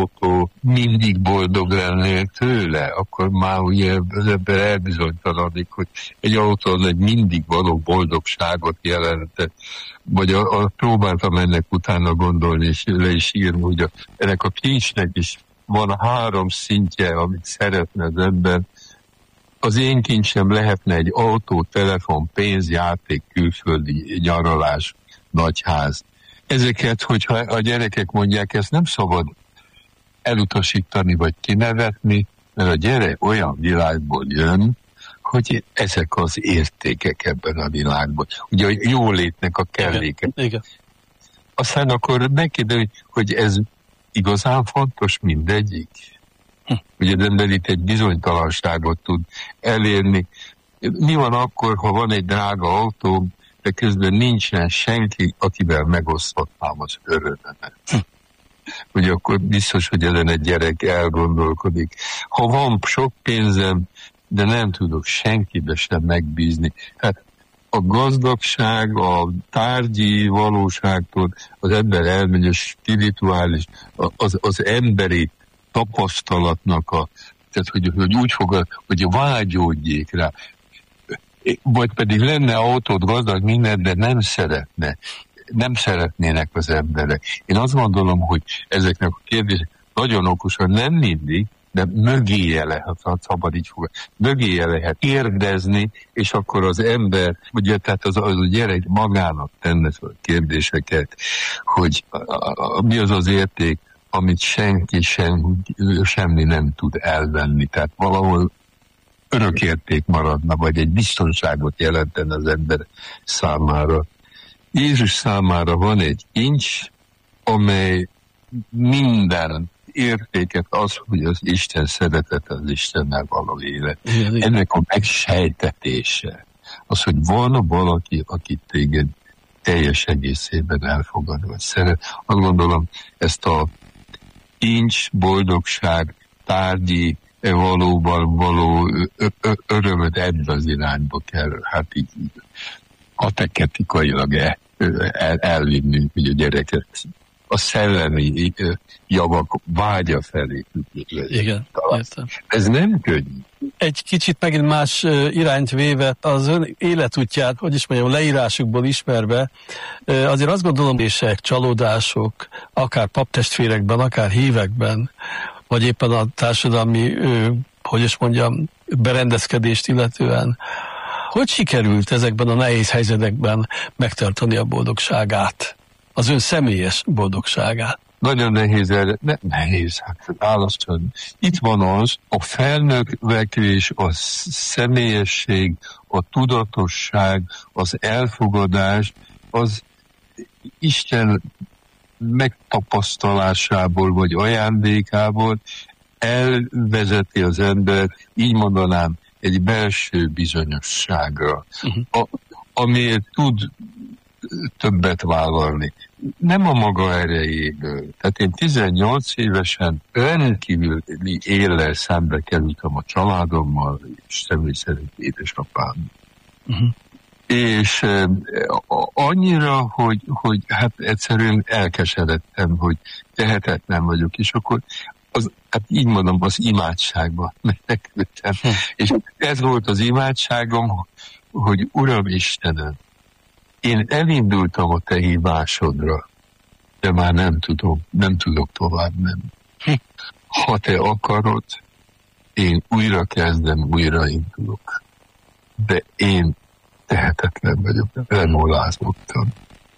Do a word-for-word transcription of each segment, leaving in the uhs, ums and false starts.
autó, mindig boldog lennél tőle, akkor már ugye az ember elbizonytalanodik, hogy egy autó az egy mindig való boldogságot jelent. Vagy a, a, próbáltam ennek utána gondolni, és le is írni, hogy a, ennek a kincsnek is van három szintje, amit szeretne az ember. Az én kincsem lehetne egy autó, telefon, pénz, játék, külföldi nyaralás, nagyház. Ezeket, hogyha a gyerekek mondják, ezt nem szabad elutasítani vagy kinevetni, mert a gyerek olyan világból jön, hogy ezek az értékek ebben a világban. Ugye a jólétnek a kelléke. Igen, igen. Aztán akkor megkérdezi, hogy ez igazán fontos mindegyik. Hm. Ugye az ember itt egy bizonytalanságot tud elérni. Mi van akkor, ha van egy drága autó, de közben nincsen senki, akivel megoszthatnám az örömömet. Hm. Ugye akkor biztos, hogy ezen egy gyerek elgondolkodik. Ha van sok pénzem, de nem tudok senkibe sem megbízni. Hát a gazdagság, a tárgyi valóságtól az ember elmegy a spirituális, az, az emberi tapasztalatnak a, tehát hogy, hogy úgy fogad, hogy vágyódjék rá. Vagy pedig lenne autót, gazdag, minden, de nem szeretne. Nem szeretnének az emberek. Én azt gondolom, hogy ezeknek a kérdések nagyon okosan, nem mindig, de mögéje lehet, ha szabad így fogad, mögéje lehet kérdezni, és akkor az ember, ugye, tehát az, az a gyerek magának tenne fel kérdéseket, hogy a, a, mi az az érték, amit senki sem, semmi nem tud elvenni. Tehát valahol örökérték maradna, vagy egy biztonságot jelentene az ember számára. Jézus számára van egy kincs, amely minden értéket az, hogy az Isten szeretete, az Istennel való élet. Igen, igen. Ennek a megsejtetése. Az, hogy van valaki, aki téged teljes egészében elfogad, vagy szeret. Azt gondolom, ezt a kincs, boldogság, tárgyi, valóban való örömöt ebbe az irányba kell, hát így kateketikailag el, el, elvinnünk, hogy a gyereket a szellemi javak vágya felé. Igen, értem. Ez nem könnyű. Egy kicsit megint más irányt véve, az ön életútját, hogy is mondjam, leírásukból ismerve, azért azt gondolom,ések, csalódások, akár paptestvérekben, akár hívekben, vagy éppen a társadalmi, hogy is mondjam, berendezkedést illetően, hogy sikerült ezekben a nehéz helyzetekben megtartani a boldogságát? Az ön személyes boldogságát? Nagyon nehéz erre, ne, nehéz, hát választani. Itt van az, a felnövekvés, a személyesség, a tudatosság, az elfogadás, az Isten megtapasztalásából, vagy ajándékából elvezeti az ember, így mondanám, egy belső bizonyosságra, uh-huh. a, amiért tud többet vállalni. Nem a maga erejéből. Tehát én tizennyolc évesen rendkívüli éllel szembe kerültem a családommal, és személy szerint édesapám. Uh-huh. És eh, annyira, hogy, hogy hát egyszerűen elkeseredtem, hogy tehetetlen vagyok, és akkor az, hát így mondom, az imádságban menekültem. Uh-huh. És ez volt az imádságom, hogy Uram Istenem, én elindultam a te hívásodra, de már nem tudom, nem tudok tovább menni. Ha te akarod, én újra kezdem, újra indulok. De én tehetetlen vagyok, elmolázottam.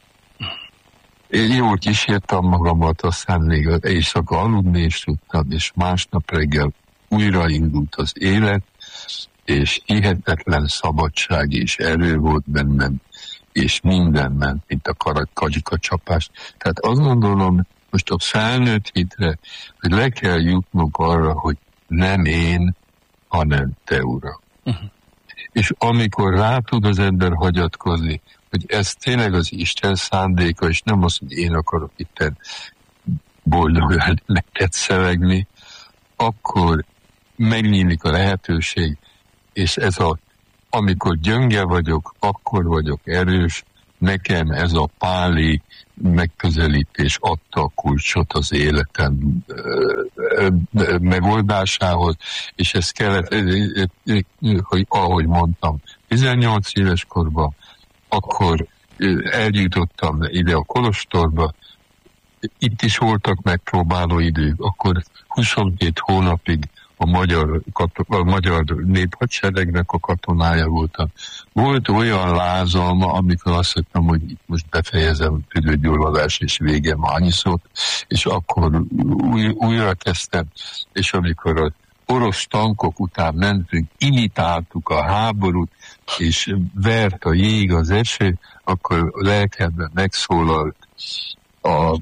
Én jól kísértem magamat, aztán még az éjszaka aludni is tudtam, és másnap reggel újra indult az élet, és hihetetlen szabadság és erő volt bennem, és minden ment, mint a kadzsika csapás. Tehát azt gondolom, most a felnőtt hitre, hogy le kell jutnunk arra, hogy nem én, hanem te, Uram. Uh-huh. És amikor rá tud az ember hagyatkozni, hogy ez tényleg az Isten szándéka, és nem az, hogy én akarok itten boldogan neked szevegni, akkor megnyílik a lehetőség, és ez a amikor gyönge vagyok, akkor vagyok erős, nekem ez a páli megközelítés adta a kulcsot az életem megoldásához, és ez kellett, hogy ahogy mondtam, tizennyolc éves korban, akkor eljutottam ide a kolostorba, itt is voltak megpróbáló idők, akkor huszonkét hónapig a magyar, a magyar néphadseregnek a katonája voltam. Volt olyan lázalma, amikor azt mondtam, hogy itt most befejezem tüdőgyulladás és végem annyiszor, és akkor új, újra kezdtem, és amikor az orosz tankok után mentünk, imitáltuk a háborút, és vert a jég az eső, akkor lelkemben megszólalt a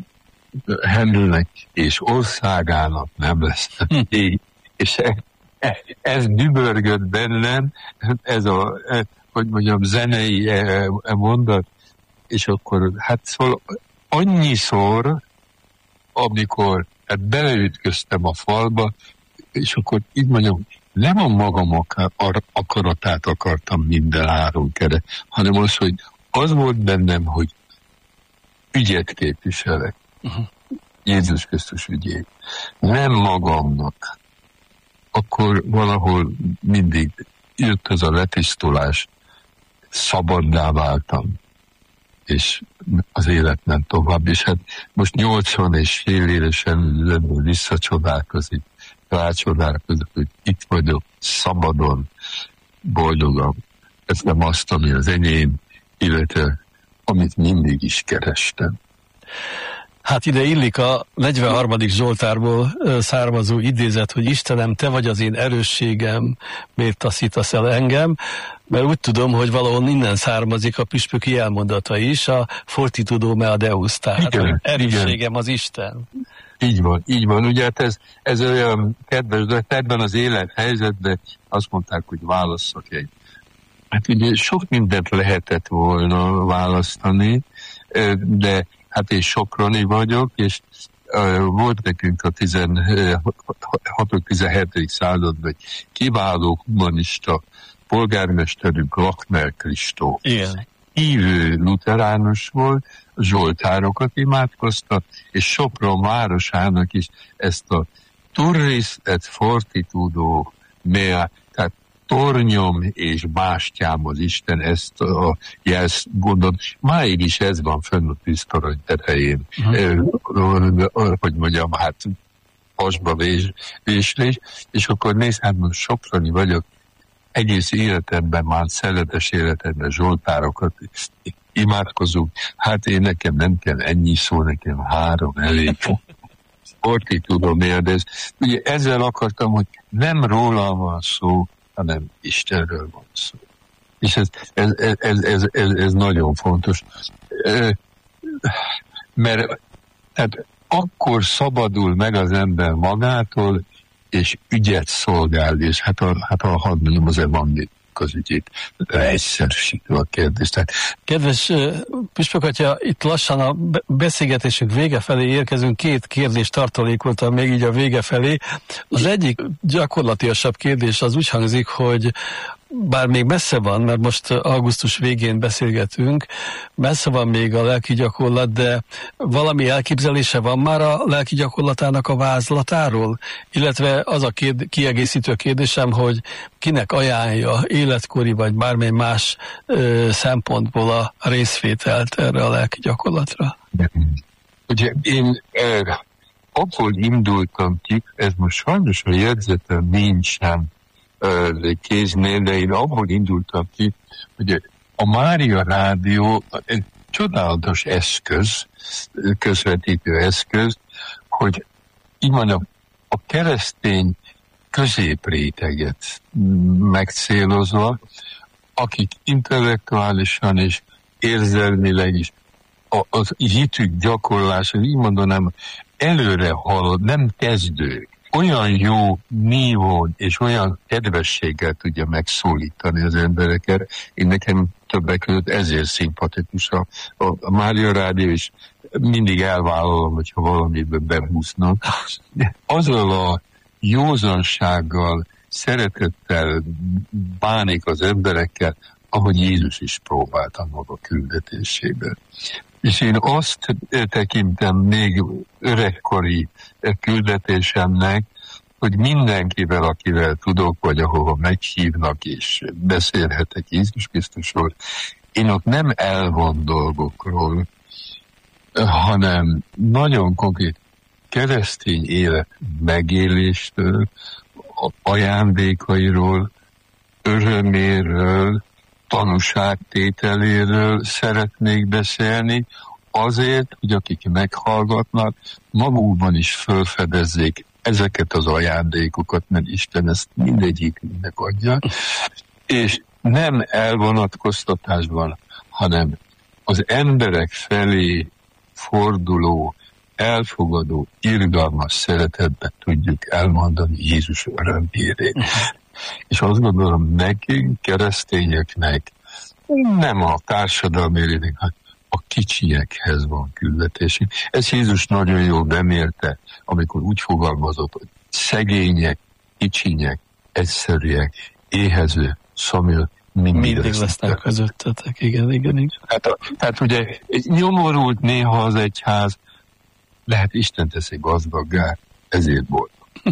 Henrynek és országának nem lesz jég. És ez dübörgött bennem, ez a, hogy mondjam, zenei mondat, és akkor hát szóval annyiszor, amikor hát beleütköztem a falba, és akkor így mondjam, nem a magam akaratát akartam minden áron kere, hanem az, hogy az volt bennem, hogy ügyet képviselek. Uh-huh. Jézus Krisztus ügyét. Nem magamnak. Akkor valahol mindig jött ez a letisztulás, szabaddá váltam, és az élet ment tovább, és hát most nyolcvan és fél évesen visszacsodálkozik, rácsodálkozik, hogy itt vagyok, szabadon, boldogan. Ez nem azt, ami az enyém, illetve amit mindig is kerestem. Hát ide illik a negyvenharmadik Zsoltárból származó idézet, hogy Istenem, te vagy az én erősségem, miért taszítasz el engem? Mert úgy tudom, hogy valahol innen származik a püspöki elmondata is, a fortitudo mea Deus, tehát igen, erősségem igen. Az Isten. Így van, így van. Ugye hát ez, ez olyan kedves, de ebben az élethelyzetben azt mondták, hogy válasszak egy. Hát ugye sok mindent lehetett volna választani, de hát én Soproni vagyok, és uh, volt nekünk a tizenhatodik-tizenhetedik században egy kiváló humanista polgármesterünk, Lakner Kristó. Igen. Hívő luteránus volt, zsoltárokat imádkozta, és Sopron városának is ezt a turris et fortitudo mea, tehát tornyom és bástyám az Isten, ezt a jelzt mondod, máig is ez van fönn a tűztorony tetején. Uh-huh. Hogy mondjam, hát pasba vés, véslés, és akkor nézd, hát most Soproni vagyok, egész életemben már szeletes életemben zsoltárokat imádkozunk, hát én nekem nem kell ennyi szó, nekem három elég. Sportig tudom érdezni. Ugye ezzel akartam, hogy nem rólam van szó, hanem Istenről van szó. És ez, ez, ez, ez, ez, ez nagyon fontos. Mert tehát akkor szabadul meg az ember magától, és ügyet szolgál, és hát a, hát a hadd mondjam, az evangélium az ügyét egyszerűsítve a kérdést. Tehát... Kedves püspök atya, itt lassan a beszélgetésünk vége felé érkezünk, két kérdést tartalékoltam még így a vége felé. Az egyik gyakorlatilasabb kérdés az úgy hangzik, hogy bár még messze van, mert most augusztus végén beszélgetünk, messze van még a lelki gyakorlat, de valami elképzelése van már a lelki gyakorlatának a vázlatáról? Illetve az a kérd, kiegészítő kérdésem, hogy kinek ajánlja életkori vagy bármely más ö, szempontból a részvételt erre a lelki gyakorlatra? Ugye én eh, abból indultam ki, ez most sajnos a jegyzetem nincsen kéznél, de én abból indultam ki, hogy a Mária Rádió egy csodálatos eszköz, közvetítő eszköz, hogy így mondjam, a keresztény középréteget megcélozva, akik intellektuálisan és érzelmileg is az hitük gyakorlása, így mondanám, előre halad, nem kezdők. Olyan jó nívón és olyan kedvességgel tudja megszólítani az embereket. Én nekem többek között ezért szimpatikus a, a, a Mária Rádió, és mindig elvállalom, hogyha valamiben behúznak. Azzal a józansággal, szeretettel bánik az emberekkel, ahogy Jézus is próbálta maga küldetésében. És én azt tekintem még öregkori küldetésemnek, hogy mindenkivel, akivel tudok, vagy ahova meghívnak, és beszélhetek Jézus Krisztusról, én ott nem elvont dolgokról, hanem nagyon konkrét keresztény élet megéléstől, ajándékairól, öröméről, tanúságtételéről szeretnék beszélni, azért, hogy akik meghallgatnak, magukban is felfedezzék ezeket az ajándékokat, mert Isten ezt mindegyiknek adja, és nem elvonatkoztatásban, hanem az emberek felé forduló, elfogadó, irgalmas szeretetben tudjuk elmondani Jézus örömhírét. És azt gondolom, nekünk, keresztényeknek nem a társadalmi élének, hanem a kicsiekhez van küldetésünk. Ez Jézus nagyon jól bemérte, amikor úgy fogalmazott, hogy szegények, kicsinyek, egyszerűek, éhező, szomjas, mindig, mindig lesznek közöttetek. Igen, igen, igen. Hát, hát ugye nyomorult néha az egyház, lehet Isten teszi gazdaggá, ezért boldog.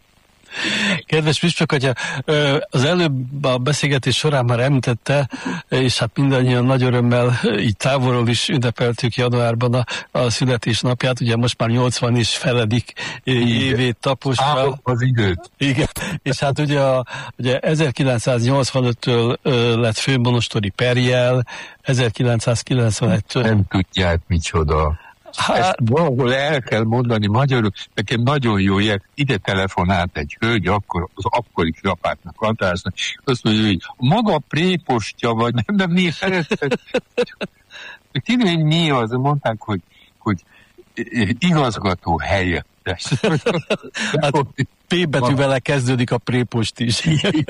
Kedves püspök atya, az előbb a beszélgetés során már említette, és hát mindannyian nagy örömmel így távolról is ünnepeltük januárban a, a születésnapját, ugye most már nyolcvan is feledik évét taposva. Az időt. Igen, és hát ugye, a, ugye ezerkilencszáznyolcvanöttől lett főmonostori perjel, ezerkilencszázkilencvenegytől. Nem tudják micsoda. Hát, ezt valahol el kell mondani magyarul, nekem nagyon jó ilyet, ide telefonált egy hölgy, akkor az akkori Krapátnak hatásnak, azt mondja, hogy maga prépostja vagy, nem, nem mi szeretett. Tényleg, hogy mi az, mondták, hogy, hogy igazgató helyettes. Hát P betűvel kezdődik a prépost is.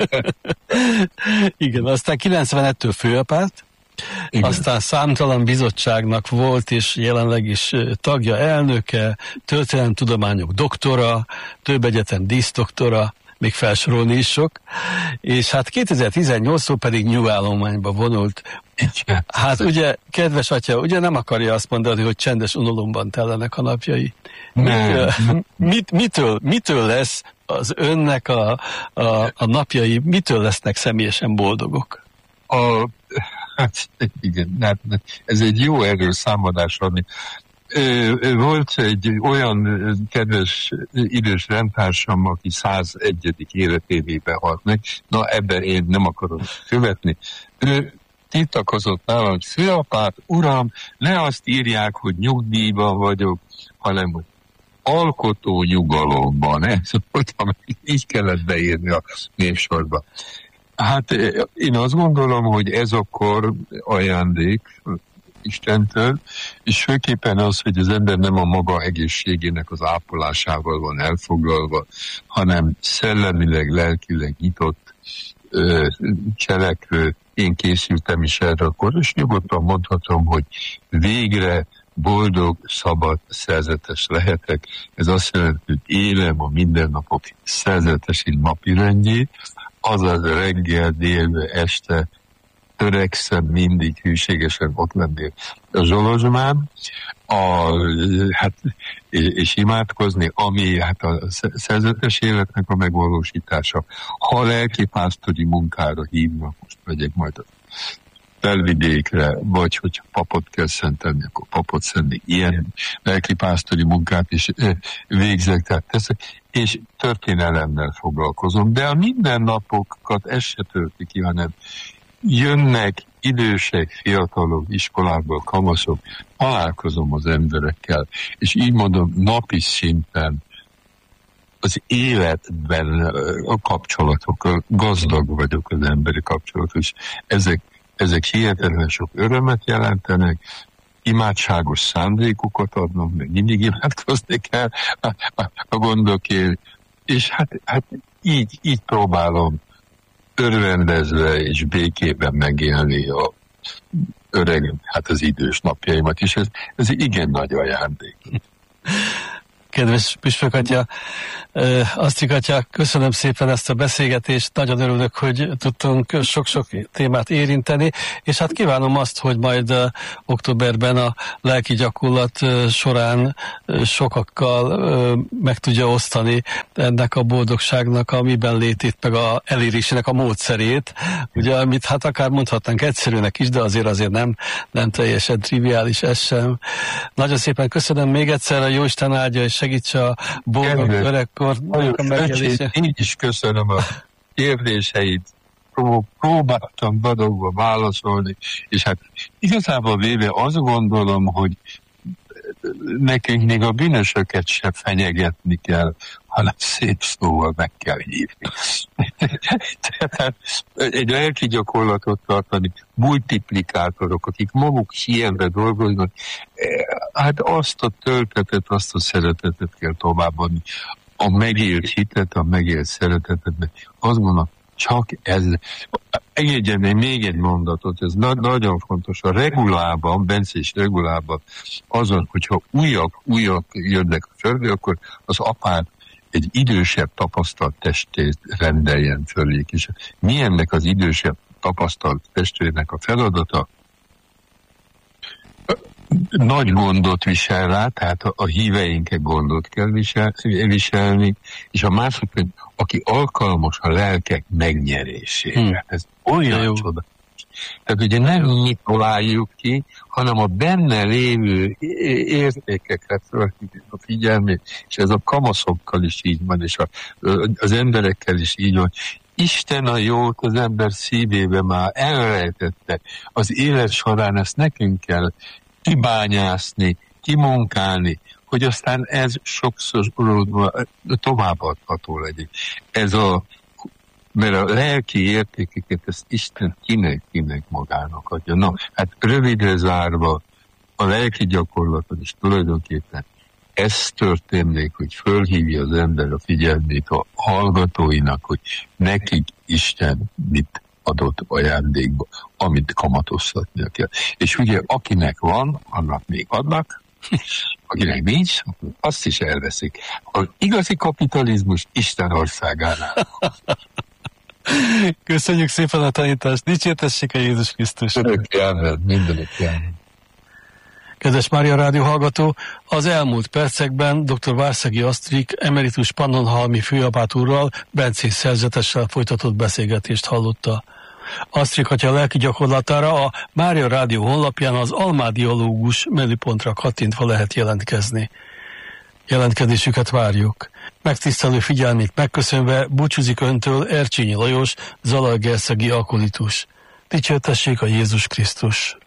Igen, aztán kilencvenegytől főapát, igen. Aztán számtalan bizottságnak volt, és jelenleg is tagja, elnöke, történelemtudományok doktora, több egyetem díszdoktora, még felsorolni is sok, és hát kétezer-tizennyolctól pedig nyugállományba vonult. Hát ugye, kedves atya, ugye nem akarja azt mondani, hogy csendes unalomban tellenek a napjai. Mitől, mit, mitől, mitől lesz az önnek a, a, a napjai, mitől lesznek személyesen boldogok? A Hát igen, hát ez egy jó erről számadás adni. Volt egy olyan kedves idős rendtársam, aki százegyedik életévébe halt meg, na ebben én nem akarom követni. Ő tiltakozott nálam, hogy főapát, uram, ne azt írják, hogy nyugdíjban vagyok, hanem hogy alkotó nyugalomban. Ez volt, amit így kellett beírni a névsorba. Hát én azt gondolom, hogy ez akkor ajándék Istentől, és főképpen az, hogy az ember nem a maga egészségének az ápolásával van elfoglalva, hanem szellemileg, lelkileg nyitott, cselekvő. Én készültem is erre akkor, és nyugodtan mondhatom, hogy végre boldog, szabad, szerzetes lehetek. Ez azt jelenti, hogy élem a mindennapok szerzetesi napirendjét, azaz reggel, délbe, este törekszem mindig hűségesen ott lenni a Zsolozsmán, a, hát, és imádkozni, ami hát a szerzetes életnek a megvalósítása. Ha lelkipásztori munkára hívnak, most megyek majd a Felvidékre, vagy hogyha papot kell szentelni, akkor papot szenni. Ilyen lelkipásztori munkát is végzek, tehát teszek, és történelemmel foglalkozom. De a mindennapokat ez se tölti ki, hanem jönnek idősek, fiatalok, iskolából, kamaszok, találkozom az emberekkel, és így mondom, napi szinten az életben a kapcsolatok, gazdag vagyok az emberi kapcsolatok, és ezek Ezek hihetetlen sok örömet jelentenek, imádságos szándékokat adnak, meg mindig imádkozni kell a, a, a gondokért, és hát, hát így, így próbálom örvendezve és békében megélni a öreg, hát az idős napjaimat is. Ez, ez igen nagy ajándék. Kedves Püspök atya, Asztrik atya, köszönöm szépen ezt a beszélgetést, nagyon örülök, hogy tudtunk sok-sok témát érinteni, és hát kívánom azt, hogy majd októberben a lelki gyakorlat során sokakkal meg tudja osztani ennek a boldogságnak a miben létét, meg a elérésének a módszerét, ugye, amit hát akár mondhatnánk egyszerűnek is, de azért azért nem, nem teljesen triviális ez sem. Nagyon szépen köszönöm még egyszer, a Jóisten áldja és segítse a boldog öregkornak a megélését. Én is köszönöm a kérdéseit. Próbáltam badogva válaszolni, és hát igazából véve azt gondolom, hogy nekünk még a bűnösöket se fenyegetni kell, hanem szép szóval meg kell hívni. Tehát egy lelki gyakorlatot tartani, multiplikátorok, akik maguk hienve dolgoznak, hát azt a töltetet, azt a szeretetet kell továbbadni. A megélt hitet, a megélt szeretetet, azt gondolom, csak ez. Engedjen még egy mondatot, ez na- nagyon fontos. A regulában, bencés regulában azon, hogyha újak, újak jönnek a földre, akkor az apát egy idősebb tapasztalt testét rendeljen fölék. És milyennek az idősebb tapasztalt testvének a feladata? Nagy gondot visel rá, tehát a, a híveinknek gondot kell visel, viselni, és a másik, hogy aki alkalmas a lelkek megnyerésére. Hmm. Ez olyan csoda. Tehát ugye nem mi találjuk ki, hanem a benne lévő értékekre fölhívjuk a figyelmét, és ez a kamaszokkal is így van, és a, az emberekkel is így van. Isten a jót az ember szívébe már elrejtette. Az élet során ezt nekünk kell kibányászni, kimunkálni, hogy aztán ez sokszor továbbadható legyen. Ez a, mert a lelki értékeket ezt Isten kinek-kinek magának adja. Na, hát rövidre zárva a lelki gyakorlaton is tulajdonképpen ez történik, hogy fölhívja az ember a figyelmét a hallgatóinak, hogy nekik Isten mit adott ajándékba, amit kamatoztatnia kell. És ugye akinek van, annak még adnak, akinek nincs, azt is elveszik. Az igazi kapitalizmus Isten országánál. Köszönjük szépen a tanítást, dicsértessék a Jézus Krisztus. Örökké ámen, mindenekké ámen. Kedves Mária Rádió hallgató, az elmúlt percekben dr. Várszegi Asztrik emeritus Pannonhalmi főapát úrral, bencés szerzetessel folytatott beszélgetést hallotta. Asztrik atya lelki gyakorlatára a Mária Rádió honlapján az Almádiológus menüpontra kattintva lehet jelentkezni. Jelentkezésüket várjuk. Megtisztelő figyelmét megköszönve búcsúzik öntől Ercsényi Lajos, zalaegerszegi alkolitus. Dicsértessék a Jézus Krisztus!